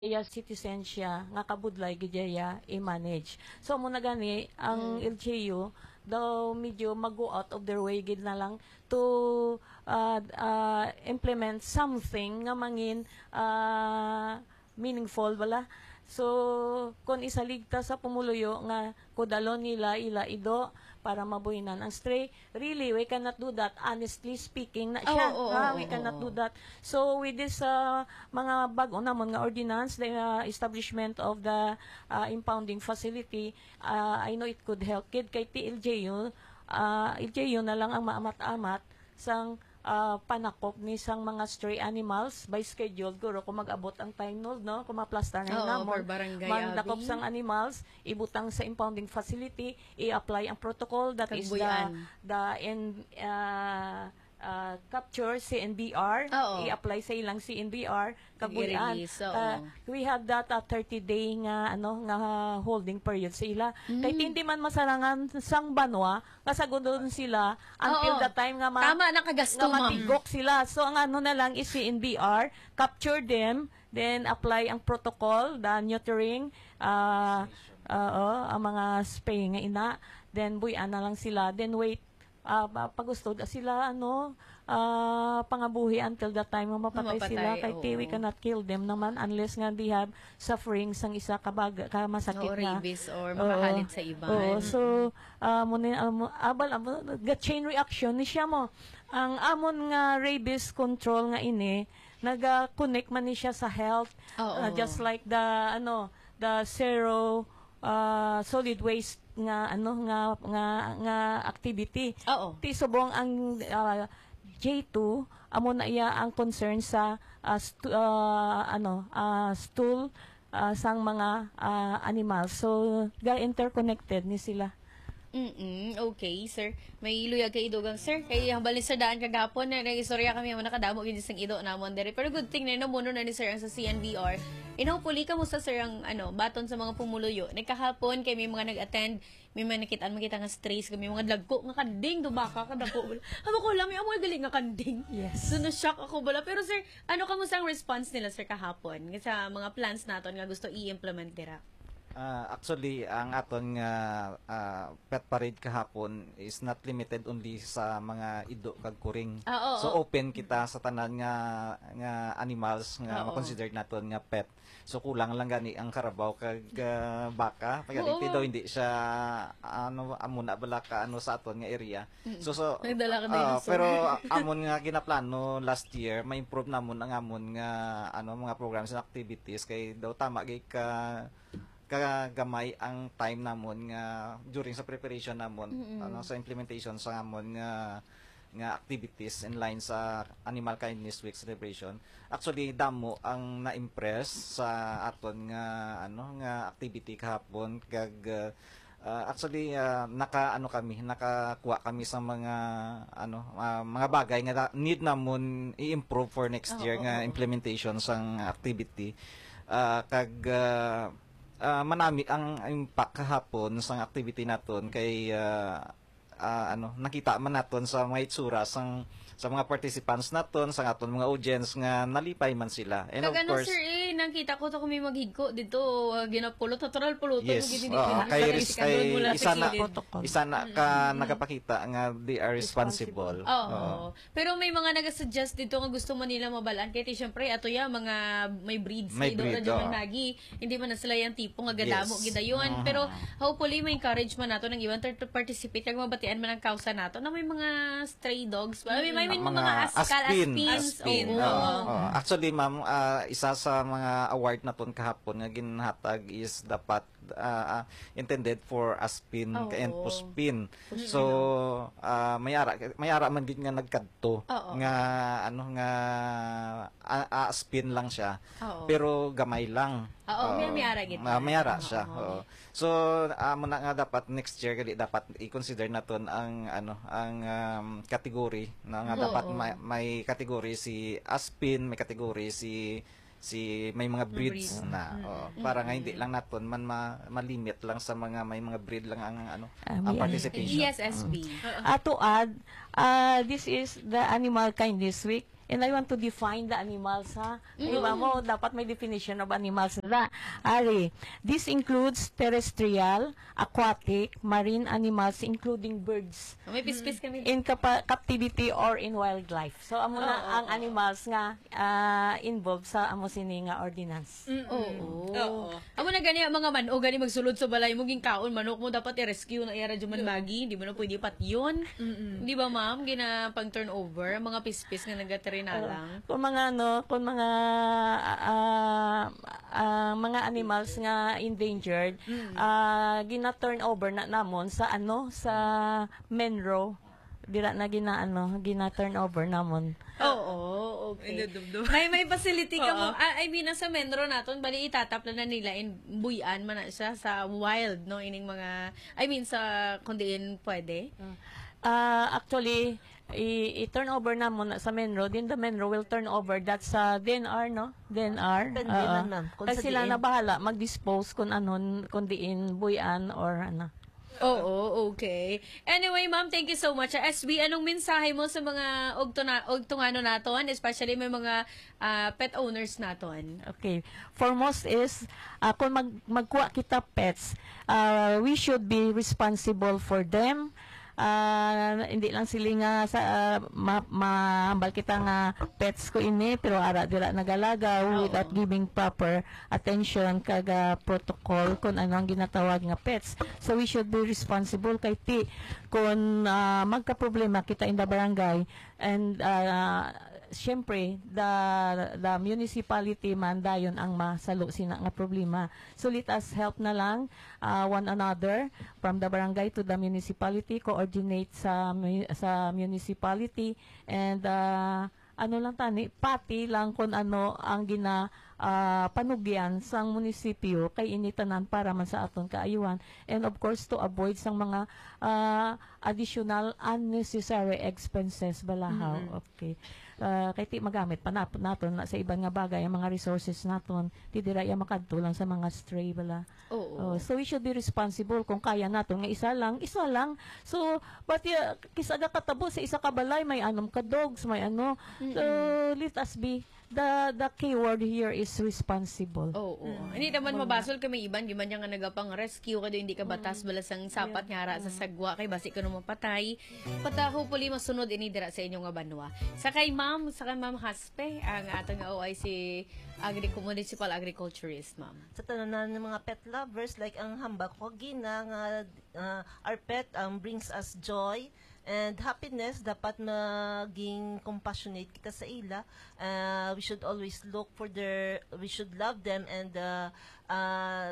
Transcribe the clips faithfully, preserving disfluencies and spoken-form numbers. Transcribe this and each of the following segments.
iya citizen siya nga kabudlay gidya i-manage. So muna gani ang Mm. L G U daw medyo mag-go out of their way gid na lang to uh, uh, implement something nga mangin uh, meaningful wala. So kung isaligta sa pumuluyo nga kudalon nila ila ido para mabuhinan ang stray, really we cannot do that, honestly speaking na siya. Oo, oo, ha? oo, We cannot oo. do that. So with this uh, mga bago namon nga ordinance, the uh, establishment of the uh, impounding facility, uh, I know it could help kid kay T L J U, uh, L J U na lang ang maamat-amat sang uh, panakop ni sang mga stray animals by schedule guro kung mag-abot ang time nod no kung maplastar ng Oo, namon per barangay, mandakop abi. sang animals ibutang sa impounding facility i-apply ang protocol that is the Kagbuyan. the in uh, uh, capture C N B R Oo. i-apply sa ilang C N B R kabuyan. I-release, oo. Uh, we have that uh, thirty day nga ano nga holding period sa ila. Mm. Kay hindi man masarangan sang banwa nga sagudon sila until Oo. the time nga ma Tama, nakagasto, nga ma'am. matigok sila. So ang ano na lang is C N B R, capture them, then apply ang protocol, the neutering, uh, uh, oh, ang mga spay nga ina, then buyan na lang sila, then wait uh, pagustod sila ano uh, pangabuhi until the time nga mapatay, Mapatay, sila kay oo. T we cannot kill them naman unless nga they have suffering sang isa kabag ka masakit Oo, na rabies or Oo. makahalit sa iba. Oo, so uh, muna um, abal amo ga chain reaction ni siya mo ang amon nga rabies control nga ini naga-connect man ni siya sa health. Oo. Uh, just like the ano the zero uh, solid waste nga ano nga nga nga activity. Oo. Ti subong ang uh, J two amo na iya ang concern sa uh, stu- uh, ano uh, stool uh, sang mga uh, animals. So ga interconnected ni sila. Mm okay, sir. May luyag kay idugang, sir. Kay hambal ni sir daan kagapon na nag-istorya kami mo nakadamo gid sang ido namon dere. Pero good thing na namuno na ni sir ang sa C N B R. And hopefully kamusta sir ang ano baton sa mga pumuluyo. Nagkahapon kay may mga nag-attend, may mga nakitaan makita nga strays, may mga lagko nga kanding dubaka kadako. Amo ko lang may amoy galing nga kanding. Yes. So na-shock ako bala. Pero sir, ano kamusta ang response nila sir kahapon sa mga plans naton nga gusto i-implement dira? Uh, actually, ang aton nga uh, pet parade kahapon is not limited only sa mga ido kag kuring. Ah, oo, So oo. open kita sa tanan nga nga animals nga Oo. ma-consider naton nga pet. So kulang lang gani ang karabaw kag uh, baka. Pagdating Oo. daw hindi siya ano amon na bala ka ano sa aton nga area. So so Nagdala ka ah, dinosaur. pero amon nga ginaplano last year, may improve namon ang amon nga ano mga programs and activities kay daw tama gay ka kagamay ang time namon nga during sa preparation namon ano sa implementation sa amon nga nga activities in line sa Animal Kindness Week celebration. Actually damo ang na-impress sa aton nga ano nga activity kahapon kag uh, uh, actually uh, naka ano kami nakakuha kami sa mga ano uh, mga bagay nga need namon i-improve for next Oo, year oo, nga oo. implementation sang activity. Uh, kag uh, Ah, manami ang impact kahapon sa activity naton kay ah, ah, ano nakita man naton sa mga itsura sang sa mga participants naton sa aton mga audience nga nalipay man sila and of Kag ano, course sir, eh, nakita ko to kung may maghigko dito, uh, ginapulot, natural pulutan. yes hindi oo, kinakita kay, sa kay iskandol mula sa isa na kilid. Protocol. isa na ka nagapakita nga they are responsible. Oo. Pero may mga nag-suggest dito nga gusto man nila mabalaan. Kaya siyempre, ato ya, mga may breeds. May May breed, breed, oo. Nagi. Hindi man na sila yung tipo nga gadamo, Yes. gidayon. Mhm. Pero hopefully, may encourage man nato ng iwan to participate. Kag mabatian man ang kausa nato na may mga stray dogs. May, may, may mga, mga askal, aspin, aspins. aspin. Oo. Oo, oo. Actually, ma'am, ah, isa sa mga award na ton kahapon nga ginhatag is dapat ah, ah, intended for aspin Oo. and puspin. So, ah, mayara mayara man gid nga nagkadto Oo. nga ano nga ah, ah, aspin lang siya. Oo. Pero gamay lang. Oo, may mayara gid. Ah, mayara Oo, siya. oo. Oo. So, amo na nga dapat next year gali dapat i-consider naton ang ano ang um, category na nga Oo. dapat may, may category si aspin, may category si si may mga breeds breeds. na oo. Para nga hindi lang naton man ma, malimit lang sa mga may mga breed lang ang ano Ah, ang may- participation. E S S B. Uh, to add, uh, this is the Animal Kindness Week. And I want to define the animals, ha? Iba mo, dapat may definition of animals na. Ari, this includes terrestrial, aquatic, marine animals, including birds, May pispis kami. in capa- captivity or in wildlife. So, amo na ang animals nga ah, involved sa amo sini nga ordinance. Oo. Oo. Amo na gani ang mga manok gani magsulod sa balay mo ging kaon manok mo dapat i-rescue na ira man magi, di mo na pwede pat yun. Di ba ma'am gina pang turnover ang mga pispis nga nagaterina lang. Kung mga ano, kung mga ah, ah, mga animals nga endangered, ah, gina-turn over na namon sa ano, sa Menro. Dira na gina ano, gina-turn over namon. Oo, okay. Inadubdub. May may facility ka mo. Oo. Ah, I mean, sa Menro naton, bali itatap na, na nila in buyan man na siya sa wild, no? Ining mga, I mean, sa kundiin pwede. Ah, actually, i- i-turn over na muna sa Menro, then the Menro will turn over that sa D N R, no? D N R. Depende Oo. na, ma'am. Kung Kasi sa sila D N. na bahala mag-dispose kung ano, kung diin, buyan, or ano. Oo, okay. Anyway, ma'am, thank you so much. S B, anong mensahe mo sa mga ugtuna, ugtungano naton, especially may mga ah, pet owners naton? Okay. Foremost is, uh, kung mag, magkuha kita pets, uh, we should be responsible for them. Uh, hindi lang sila nga sa uh, ma- mahambal kita nga pets ko ini pero ara dira nagalagaw without giving proper attention kaga protocol kung ano ang ginatawag nga pets. So we should be responsible kay ti kung uh, magka-problema kita in the barangay and uh, syempre, the, the municipality man dayon ang masalo sina nga problema. So let us help na lang uh, one another from the barangay to the municipality, coordinate sa mu- sa municipality and uh, ano lang tani, pati lang kung ano ang gina ah, panugyan sang munisipyo kay initanan para man sa aton kaayuhan and of course to avoid sang mga ah, additional unnecessary expenses balahaw. Okay. Uh, kay ti magamit pa na, naton na sa ibang nga bagay ang mga resources naton ti dira ya makadto lang sa mga stray bala. Oo. Oh, so we should be responsible kung kaya naton nga isa lang, isa lang. So but uh, kisaga katabo sa isa ka balay may anom ka dogs, may ano. So let us be the the keyword here is responsible. Oo. Hindi naman mabasol kami iban, di man niya nga nagapang rescue kada hindi ka batas balasang sapat nga ara sa sagwa kay basi kuno mapatay. Pata hopefully masunod ini dira sa inyo nga banwa. Sa kay ma'am, sa kay ma'am Haspe, ang ato nga O I C agri municipal agriculturist, ma'am. Sa tanan ng mga pet lovers, like ang hambak ko, gina nga uh, our pet um, brings us joy and happiness. Dapat maging compassionate kita sa ila. Uh, we should always look for their, we should love them and uh, uh,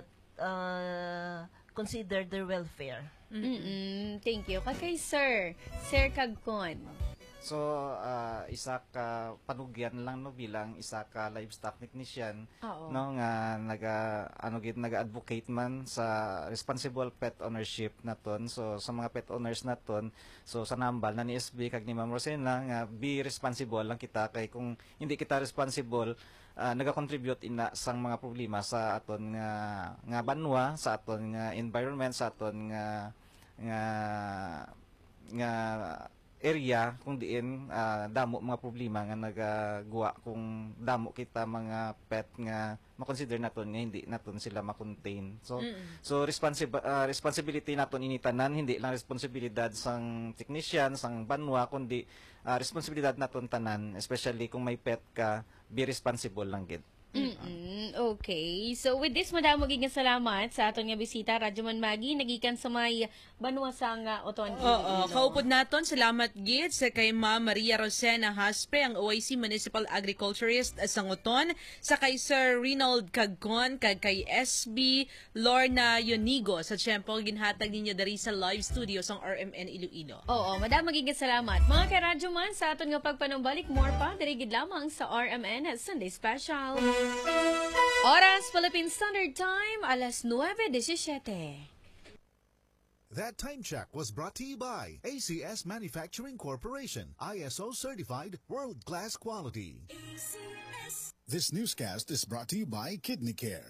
uh, consider their welfare. Mm-mm. Thank you. Kay sir, Sir Kagkon. So, ah, isa ka panugyan lang no bilang isa ka livestock technician Oo. no nga naga ano gid naga-advocate man sa responsible pet ownership naton. So sa mga pet owners naton, so sa nambal na ni S B kag ni Ma'am Rosena nga be responsible lang kita kay kung hindi kita responsible ah, naga-contribute ina sang mga problema sa aton nga nga banwa, sa aton nga environment, sa aton nga nga nga area kung diin ah, damo mga problema nga nagagawa kung damo kita mga pet nga makonsider naton nga hindi naton sila makontain. So so responsible responsibility naton ini tanan, hindi lang responsibilidad sang technician sang banwa kundi ah, responsibilidad naton tanan, especially kung may pet ka, be responsible lang gid. Mm-mm. Okay. So with this, madamo giging salamat sa aton nga bisita Radyo Man Magi nagikan sa may banwa sang uh, Oton. Oo, kaupod naton salamat gid sa kay Ma'am Maria Rosena Haspe, ang O I C Municipal Agriculturist sa Nguton, sa kay Sir Reynold Kagkon, kag kay S B Lorna Yonigo sa tiyempo ginhatag ninyo dari sa live studio sang R M N Iloilo. Oo, madamo giging salamat. Mga ka-Radyo Man, sa aton nga pagpanumbalik more pa diri gid lamang sa R M N Sunday Special. Oras Philippine Standard Time, alas nueve diecisiete. That time check was brought to you by A C S Manufacturing Corporation, I S O certified world-class quality. This newscast is brought to you by Kidney Care.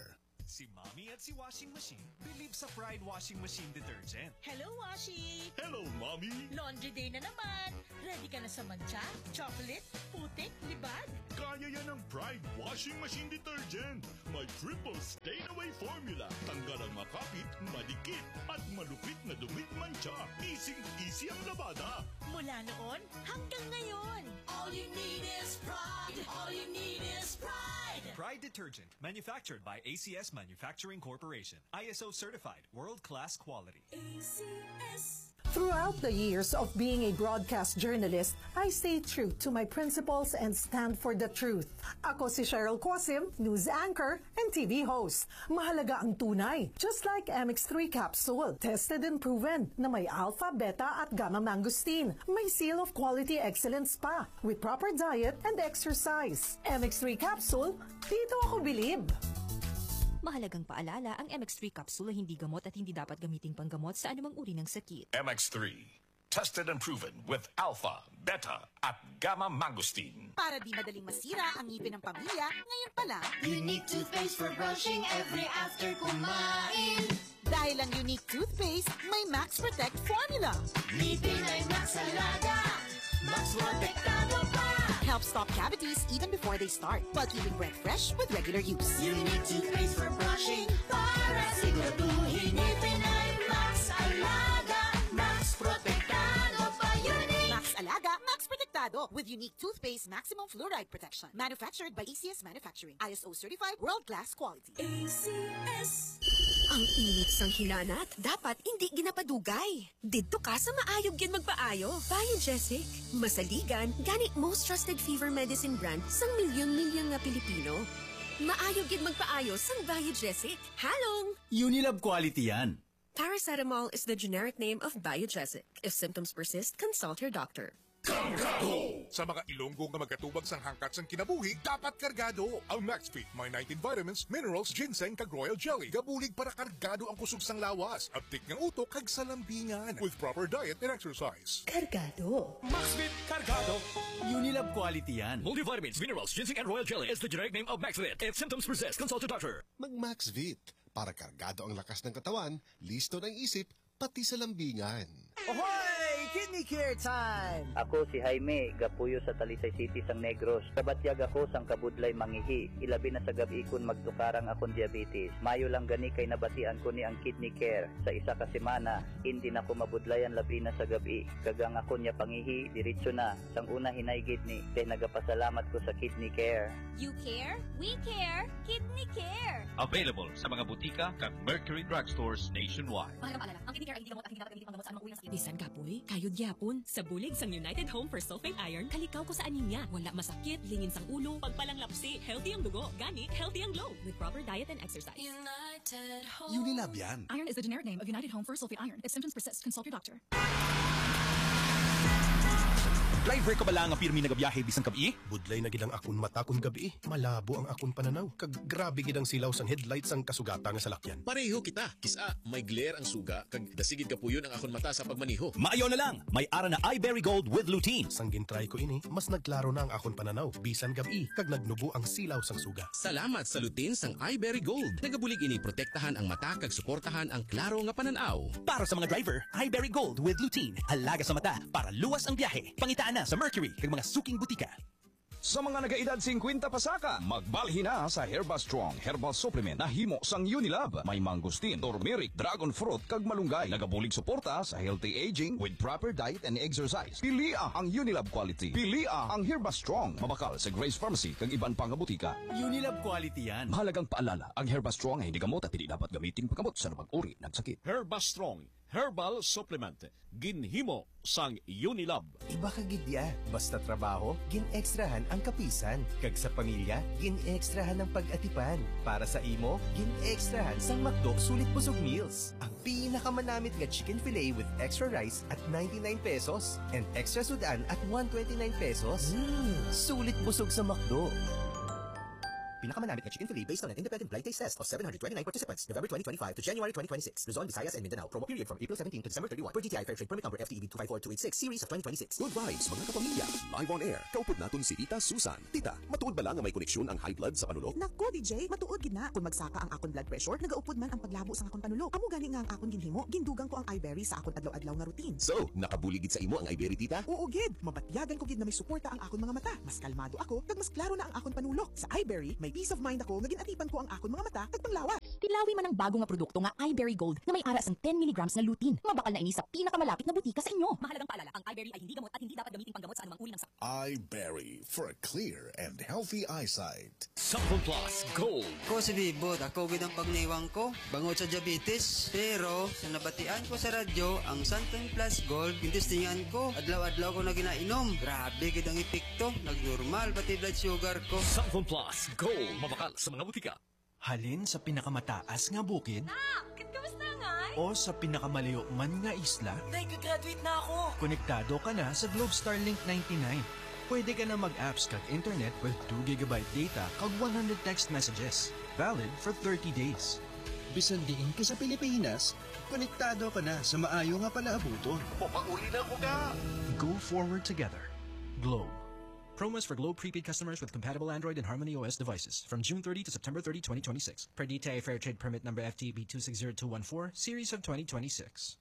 Si Mommy at si Washing Machine believe sa Pride Washing Machine Detergent. Hello, Washi! Hello, Mommy! Laundry day na naman! Ready ka na sa mancha, chocolate, putik, libag? Kaya yan ang Pride Washing Machine Detergent. May triple stain-away formula. Tanggal ang makapit, madikit, at malupit na dumit mancha. Easy-easy ang labada. Mula noon hanggang ngayon. All you need is pride. All you need is pride. Pride Detergent, manufactured by A C S Manufacturing Corporation. I S O certified, world-class quality. A C S. Throughout the years of being a broadcast journalist, I stay true to my principles and stand for the truth. Ako si Cheryl Quasim, news anchor and T V host. Mahalaga ang tunay, just like M X three capsule. Tested and proven na may alpha, beta at gamma mangosteen. May seal of quality excellence pa with proper diet and exercise. M X three capsule, dito ako bilib. Mahalagang paalala, ang M X three capsule ay hindi gamot at hindi dapat gamiting panggamot sa anumang uri ng sakit. M X three. Tested and proven with alpha, beta, at gamma mangosteen. Para di madaling masira ang ngipin ng pamilya, ngayon pa lang, Unique toothpaste for brushing every after kumain. Dahil ang Unique toothpaste, may Max Protect formula. Ngipin ay Max Alaga, Max Protektado pa. Helps stop cavities even before they start, while keeping breath fresh with regular use. Unique toothpaste for brushing, para siguraduhin ngipin ay Max Alaga, Max Protektado pa. Unique Max Alaga, Max Protektado with Unique toothpaste maximum fluoride protection. Manufactured by A C S Manufacturing. I S O certified, world-class quality. A C S. Ang init sang hinanat, dapat hindi ginapadugay. Didto ka sa maayog yan magpaayo. Biogesic. Masaligan, gani most trusted fever medicine brand sang milyon-milyon nga Pilipino. Maayog yan magpaayo sang Biogesic. Halong! Unilab quality yan. Paracetamol is the generic name of Biogesic. If symptoms persist, consult your doctor. Kargado! Sa mga Ilonggo nga magkatubag sang hangkat sang kinabuhi, dapat kargado! Ang MaxFit may nineteen vitamins, minerals, ginseng kag royal jelly. Gabulig para kargado ang kusog sang lawas. Abtik ng utok kag salambingan. With proper diet and exercise. Kargado. MaxFit Kargado! Unilab quality yan. Multivitamins, minerals, ginseng, and royal jelly is the generic name of MaxFit. If symptoms persist, consult your doctor. Mag-MaxVit. Para kargado ang lakas ng katawan, listo ng isip, pati sa lambingan. Ahoy! Kidney Care Time! Ako si Jaime, gapuyo sa Talisay City sang Negros. Kabatyag ako sang kabudlay mangihi. Ilabi na sa gabi kun magtukarang akong diabetes. Mayo lang gani kay nabatian ko ni ang Kidney Care. Sa isa ka semana, hindi na ko mabudlayan labi na sa gabi. Kagang ako niya pangihi, diretso na. Sang una hinaygid ni, kay nagapasalamat ko sa Kidney Care. You care? We care! Kidney Care! Available sa mga butika kag Mercury Drugstores nationwide. Mahalagang paalala, ang Kidney Care ay hindi gamot at hindi dapat gamitin panggamot sa anumang uri ng sakit. Bisan kapoy, kayod gyapon. Sa bulig sang United Home for Sulfate Iron, kalikaw ko sa anemia. Wala masakit, lingin sang ulo, pagpalang lapsi, healthy ang dugo, gani, healthy ang glow. With proper diet and exercise. United Home. Unilab yan. Iron is the generic name of United Home for Sulfate Iron. If symptoms persist, consult your doctor. Driver ka ba lang ang pirmi nagabiyahe bisang kabi? Budlay na gidang akon mata kun gabi. Malabo ang akon pananaw. Kag grabe gidang silaw sang headlights ang kasugata nga salakyan. Pareho kita. Kisa, may glare ang suga. Kag dasigid kapuyon ang akon mata sa pagmaniho. Maayo na lang. May ara na iBerry Gold with lutein. Sang gintry ko ini, mas nagklaro na ang akon pananaw. Bisan gabi, kag nagnubo ang silaw sang suga. Salamat sa lutein sang iBerry Gold. Nagabulig ini protektahan ang mata kag suportahan ang klaro nga pananaw. Para sa mga driver, iBerry Gold with lutein. Alaga sa mata para luwas ang biyahe. Pangitaan na sa Mercury kag mga suking butika. Sa mga nagaedad fifty pasaka, magbalhin na sa Herba Strong Herbal Supplement na himo sang Unilab. May mangustin, turmeric, dragon fruit kag malunggay. Nagabulig suporta sa healthy aging with proper diet and exercise. Pilia ang Unilab quality. Pilia ang Herba Strong. Mabakal sa Grace Pharmacy kag iban pang butika. Unilab quality yan. Mahalagang paalala, ang Herba Strong ay hindi gamot at hindi dapat gamitin pagkamot sa nabag-uri ng sakit. Herba Strong Herbal Supplement. Ginhimo sang Unilab. Iba ka gidya. Basta trabaho, gin-extrahan ang kapisan. Kag sa pamilya, gin-extrahan ang pag-atipan. Para sa imo, gin-extrahan sang McDo Sulit Busog Meals. Ang pinakamanamit nga chicken fillet with extra rice at ninety-nine pesos. And extra sudan at one twenty-nine pesos. Mm, sulit busog sa McDo. Pinakamanamit na chicken fillet based on an independent blind taste test of seven hundred twenty-nine participants, November twenty twenty-five to January twenty twenty-six. Luzon, Visayas, and Mindanao. Promo period from April seventeenth to December thirty-first. Per G T I Fair Trade Permit Number F T E B two five four two eight six, Series of twenty twenty-six. Good vibes, mga kapamilya. Live on air. Kaupod naton si Tita Susan. Tita, matuod ba lang nga may koneksyon ang high blood sa panulok? Nako, D J, matuod gid na. Kung magsaka ang akon blood pressure, nagaupod man ang paglabo sa akon panulok. Amo gani nga ang akon ginhimo, gindugang ko ang iBerry sa akon adlaw-adlaw nga routine. So, nakabuligid sa imo ang iBerry, Tita? Oo gid, mabatyagan ko gid na may suporta ang akon mga mata. Mas kalmado ako, kag mas klaro na ang akon panulok. Sa iBerry, may peace of mind ako nga ginatipan ko ang akon mga mata kag panglawas. Tilawi man ang bago nga produkto nga iBerry Gold na may aras ang ten milligrams na lutein. Mabakal na ini sa pinakamalapit na butika sa inyo. Mahalagang paalala, ang iBerry ay hindi gamot at hindi dapat gamitin panggamot sa anumang uri ng sakit. iBerry for a clear and healthy eyesight. Sample Plus Gold. Ko si Bibot, ako gid ang pagniwang ko bangod sa diabetes. Pero sa nabatian ko sa radyo, ang Sample Plus Gold gintistingan ko. Adlaw-adlaw ko na ginainom. Grabe gid ang epekto. Nagnormal pati blood sugar ko. Sample Plus Gold. Mabakal sa mga butika. Halin sa pinakamataas nga bukid? Nak, kamusta nga? O sa pinakamalayo man nga isla? Nag-graduate na ako. Konektado ka na sa Globe Starlink ninety-nine. Pwede ka na mag-apps kag internet with two gigabyte data kag one hundred text messages. Valid for thirty days. Bisan diin ka sa Pilipinas, konektado ka na sa maayo nga palaabuton. Papauli na ko ka! Go forward together. Globe. Promos for Globe prepaid customers with compatible Android and Harmony O S devices from June thirtieth to September thirtieth, twenty twenty-six. Per D T I Fair Trade Permit Number F T B two six zero two one four, Series of twenty twenty-six.